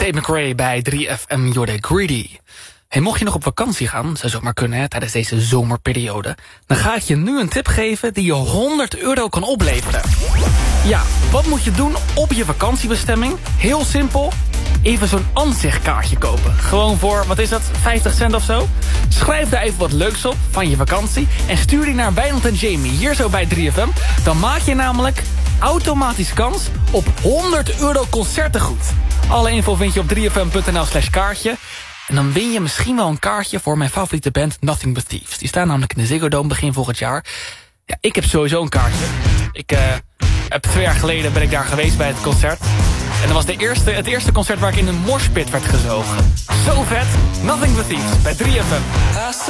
Tate McRae bij 3FM You're Greedy. Hey, mocht je nog op vakantie gaan, zou zomaar kunnen hè, tijdens deze zomerperiode, dan ga ik je nu een tip geven die je €100 kan opleveren. Ja, wat moet je doen op je vakantiebestemming? Heel simpel. Even zo'n ansichtkaartje kopen. Gewoon voor, wat is dat, 50 cent of zo? Schrijf daar even wat leuks op van je vakantie en stuur die naar Wijnand en Jamie hier zo bij 3FM. Dan maak je namelijk automatisch kans op €100 concertengoed. Alle info vind je op 3fm.nl/kaartje. En dan win je misschien wel een kaartje voor mijn favoriete band Nothing But Thieves. Die staan namelijk in de Ziggo Dome begin volgend jaar. Ja, ik heb sowieso een kaartje. Ik heb 2 jaar geleden ben ik daar geweest bij het concert. En dat was het eerste concert waar ik in een moshpit werd gezogen. Zo vet. Nothing But Thieves bij 3FM.